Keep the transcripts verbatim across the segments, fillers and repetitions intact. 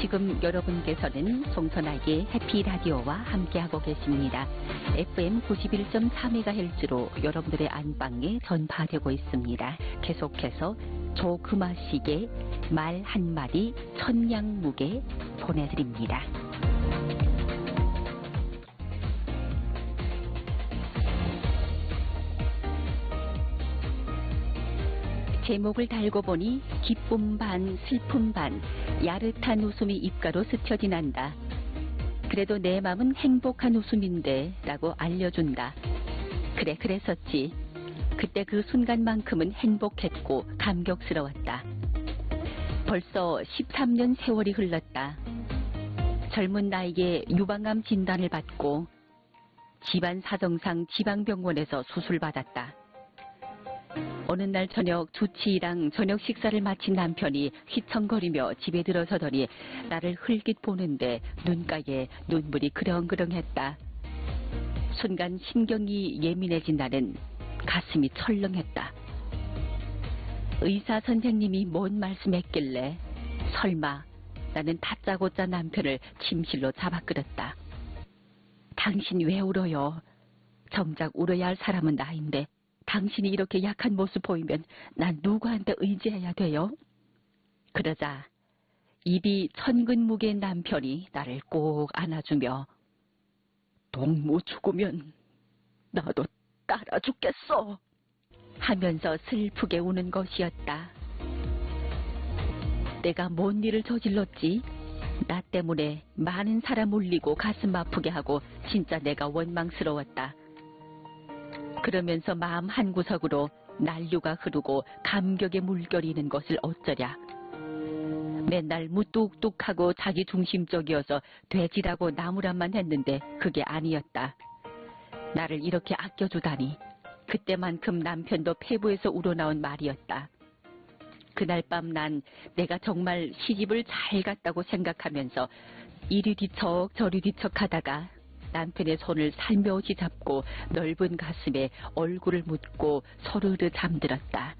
지금 여러분께서는 송선아의 해피라디오와 함께하고 계십니다. 에프엠 구십일 점 사 메가헤르츠로 여러분들의 안방에 전파되고 있습니다. 계속해서 조금아식의 말 한마디 천냥무게 보내드립니다. 제목을 달고 보니 기쁨 반 슬픔 반 야릇한 웃음이 입가로 스쳐 지난다. 그래도 내 맘은 행복한 웃음인데 라고 알려준다. 그래 그랬었지. 그때 그 순간만큼은 행복했고 감격스러웠다. 벌써 십삼 년 세월이 흘렀다. 젊은 나이에 유방암 진단을 받고 집안 사정상 지방병원에서 수술받았다. 어느 날 저녁 주치의랑 저녁 식사를 마친 남편이 휘청거리며 집에 들어서더니 나를 흘깃 보는데 눈가에 눈물이 그렁그렁했다. 순간 신경이 예민해진 나는 가슴이 철렁했다. 의사 선생님이 뭔 말씀했길래 설마 나는 다짜고짜 남편을 침실로 잡아끌었다. 당신 왜 울어요? 정작 울어야 할 사람은 나인데 당신이 이렇게 약한 모습 보이면 난 누구한테 의지해야 돼요? 그러자 입이 천근무게인 남편이 나를 꼭 안아주며 동무 죽으면 나도 따라 죽겠어 하면서 슬프게 우는 것이었다. 내가 뭔 일을 저질렀지? 나 때문에 많은 사람 울리고 가슴 아프게 하고 진짜 내가 원망스러웠다. 그러면서 마음 한구석으로 난류가 흐르고 감격의 물결이 는 것을 어쩌랴. 맨날 무뚝뚝하고 자기중심적이어서 돼지라고 나무란만 했는데 그게 아니었다. 나를 이렇게 아껴주다니 그때만큼 남편도 폐부에서 우러나온 말이었다. 그날 밤 난 내가 정말 시집을 잘 갔다고 생각하면서 이리 뒤척 저리 뒤척 하다가 남편의 손을 살며시 잡고 넓은 가슴에 얼굴을 묻고 소르르 잠들었다.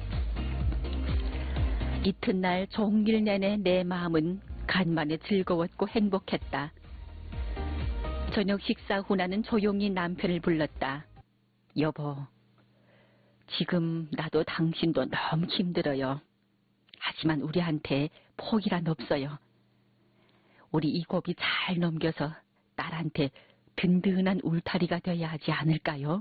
이튿날 종일 내내 내 마음은 간만에 즐거웠고 행복했다. 저녁 식사 후 나는 조용히 남편을 불렀다. 여보, 지금 나도 당신도 너무 힘들어요. 하지만 우리한테 포기란 없어요. 우리 이 고비 잘 넘겨서 딸한테 든든한 울타리가 되어야 하지 않을까요?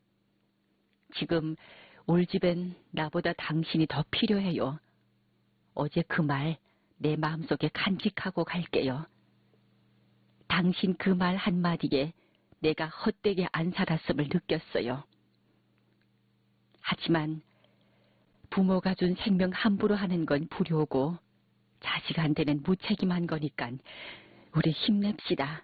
지금 우리 집엔 나보다 당신이 더 필요해요. 어제 그 말 내 마음속에 간직하고 갈게요. 당신 그 말 한마디에 내가 헛되게 안 살았음을 느꼈어요. 하지만 부모가 준 생명 함부로 하는 건 불효고 자식한테는 무책임한 거니까 우리 힘냅시다.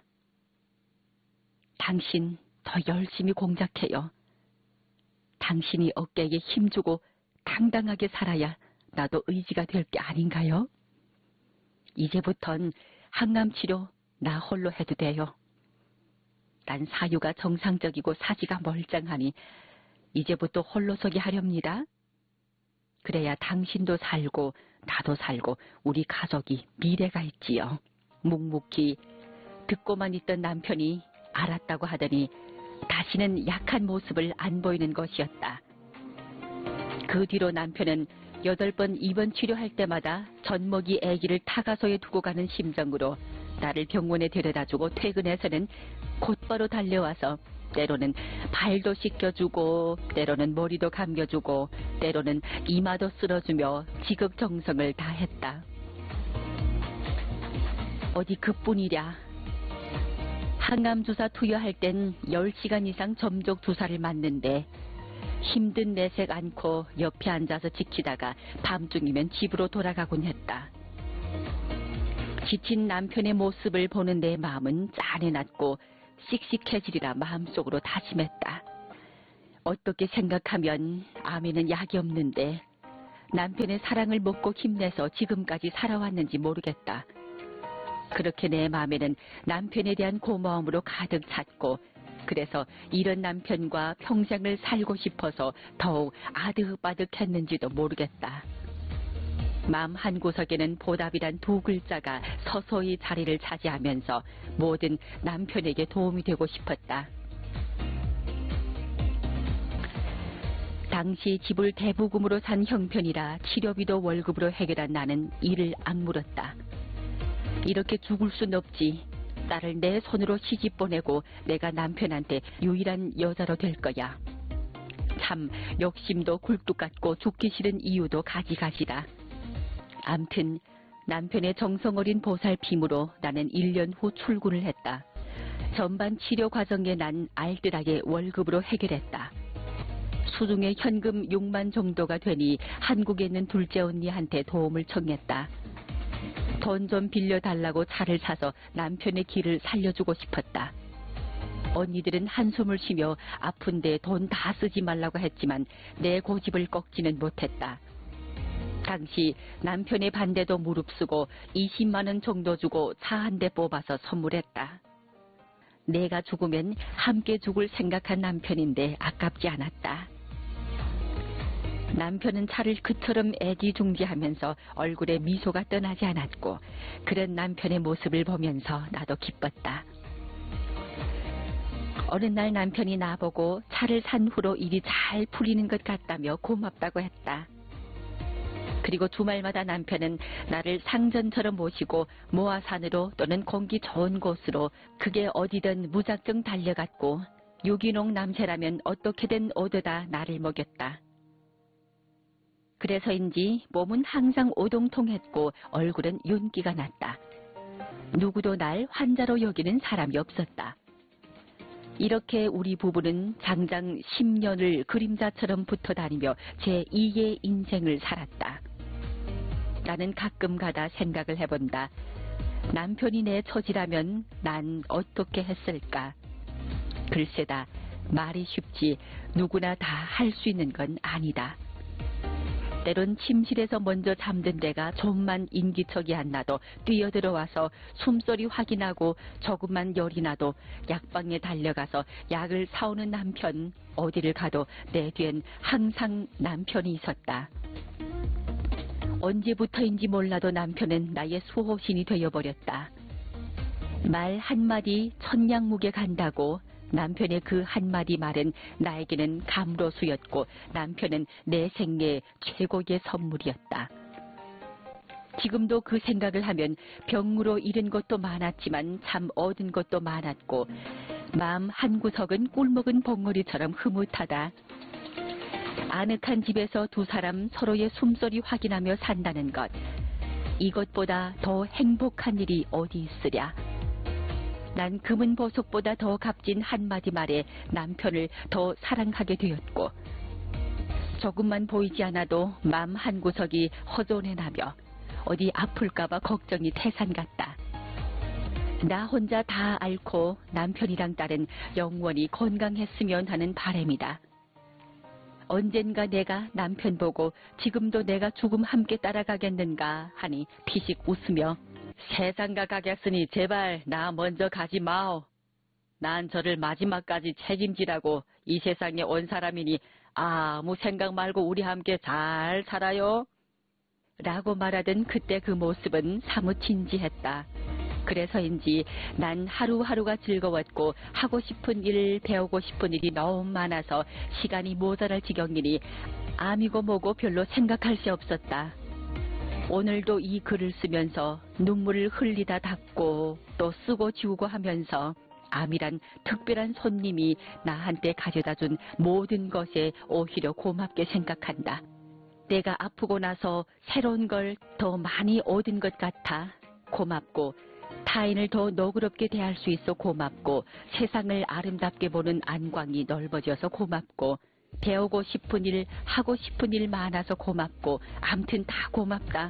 당신 더 열심히 공작해요. 당신이 어깨에 힘주고 당당하게 살아야 나도 의지가 될 게 아닌가요? 이제부턴 항암치료 나 홀로 해도 돼요. 난 사유가 정상적이고 사지가 멀쩡하니 이제부터 홀로서기 하렵니다. 그래야 당신도 살고 나도 살고 우리 가족이 미래가 있지요. 묵묵히 듣고만 있던 남편이 알았다고 하더니 다시는 약한 모습을 안 보이는 것이었다. 그 뒤로 남편은 여덟 번 입원 치료할 때마다 젖먹이 아기를 타가소에 두고 가는 심정으로 나를 병원에 데려다주고 퇴근해서는 곧바로 달려와서 때로는 발도 씻겨주고 때로는 머리도 감겨주고 때로는 이마도 쓸어주며 지극정성을 다했다. 어디 그뿐이랴. 항암주사 투여할 땐 열 시간 이상 점적 주사를 맞는데 힘든 내색 않고 옆에 앉아서 지키다가 밤중이면 집으로 돌아가곤 했다. 지친 남편의 모습을 보는 내 마음은 짠해났고 씩씩해지리라 마음속으로 다짐했다. 어떻게 생각하면 암에는 약이 없는데 남편의 사랑을 먹고 힘내서 지금까지 살아왔는지 모르겠다. 그렇게 내 마음에는 남편에 대한 고마움으로 가득 찼고 그래서 이런 남편과 평생을 살고 싶어서 더욱 아득바득했는지도 모르겠다. 마음 한구석에는 보답이란 두 글자가 서서히 자리를 차지하면서 뭐든 남편에게 도움이 되고 싶었다. 당시 집을 대부금으로 산 형편이라 치료비도 월급으로 해결한 나는 이를 악물었다. 이렇게 죽을 순 없지. 딸을 내 손으로 시집 보내고 내가 남편한테 유일한 여자로 될 거야. 참 욕심도 굴뚝 같고 죽기 싫은 이유도 가지가지다. 암튼 남편의 정성 어린 보살핌으로 나는 일 년 후 출근을 했다. 전반 치료 과정에 난 알뜰하게 월급으로 해결했다. 수중에 현금 육만 정도가 되니 한국에 있는 둘째 언니한테 도움을 청했다. 돈 좀 빌려달라고 차를 사서 남편의 길을 살려주고 싶었다. 언니들은 한숨을 쉬며 아픈데 돈 다 쓰지 말라고 했지만 내 고집을 꺾지는 못했다. 당시 남편의 반대도 무릅쓰고 이십만 원 정도 주고 차 한 대 뽑아서 선물했다. 내가 죽으면 함께 죽을 생각한 남편인데 아깝지 않았다. 남편은 차를 그처럼 애지중지하면서 얼굴에 미소가 떠나지 않았고 그런 남편의 모습을 보면서 나도 기뻤다. 어느 날 남편이 나보고 차를 산 후로 일이 잘 풀리는 것 같다며 고맙다고 했다. 그리고 주말마다 남편은 나를 상전처럼 모시고 모아산으로 또는 공기 좋은 곳으로 그게 어디든 무작정 달려갔고 유기농 남새라면 어떻게든 얻어다 나를 먹였다. 그래서인지 몸은 항상 오동통했고 얼굴은 윤기가 났다. 누구도 날 환자로 여기는 사람이 없었다. 이렇게 우리 부부는 장장 십 년을 그림자처럼 붙어 다니며 제이의 인생을 살았다. 나는 가끔 가다 생각을 해본다. 남편이 내 처지라면 난 어떻게 했을까? 글쎄다. 말이 쉽지 누구나 다 할 수 있는 건 아니다. 때론 침실에서 먼저 잠든 내가 좀만 인기척이 안 나도 뛰어들어와서 숨소리 확인하고 조금만 열이 나도 약방에 달려가서 약을 사오는 남편. 어디를 가도 내 뒤엔 항상 남편이 있었다. 언제부터인지 몰라도 남편은 나의 수호신이 되어버렸다. 말 한마디 천냥무게 간다고 남편의 그 한마디 말은 나에게는 감로수였고 남편은 내 생애 최고의 선물이었다. 지금도 그 생각을 하면 병으로 잃은 것도 많았지만 참 얻은 것도 많았고 마음 한구석은 꿀먹은 봉오리처럼 흐뭇하다. 아늑한 집에서 두 사람 서로의 숨소리 확인하며 산다는 것. 이것보다 더 행복한 일이 어디 있으랴. 난 금은 보석보다 더 값진 한마디 말에 남편을 더 사랑하게 되었고 조금만 보이지 않아도 마음 한구석이 허전해 나며 어디 아플까봐 걱정이 태산 같다. 나 혼자 다 앓고 남편이랑 딸은 영원히 건강했으면 하는 바람이다. 언젠가 내가 남편 보고 지금도 내가 죽음 함께 따라가겠는가 하니 피식 웃으며 세상가 가겠으니 제발 나 먼저 가지 마오. 난 저를 마지막까지 책임지라고 이 세상에 온 사람이니 아무 생각 말고 우리 함께 잘 살아요. 라고 말하던 그때 그 모습은 사뭇 진지했다. 그래서인지 난 하루하루가 즐거웠고 하고 싶은 일, 배우고 싶은 일이 너무 많아서 시간이 모자랄 지경이니 암이고 뭐고 별로 생각할 새 없었다. 오늘도 이 글을 쓰면서 눈물을 흘리다 닦고 또 쓰고 지우고 하면서 암이란 특별한 손님이 나한테 가져다준 모든 것에 오히려 고맙게 생각한다. 내가 아프고 나서 새로운 걸 더 많이 얻은 것 같아 고맙고 타인을 더 너그럽게 대할 수 있어 고맙고 세상을 아름답게 보는 안광이 넓어져서 고맙고 배우고 싶은 일, 하고 싶은 일 많아서 고맙고 암튼 다 고맙다.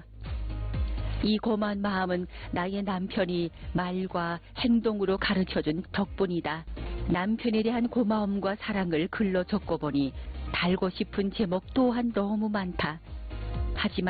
이 고마운 마음은 나의 남편이 말과 행동으로 가르쳐준 덕분이다. 남편에 대한 고마움과 사랑을 글로 적고 보니 달고 싶은 제목 또한 너무 많다. 하지만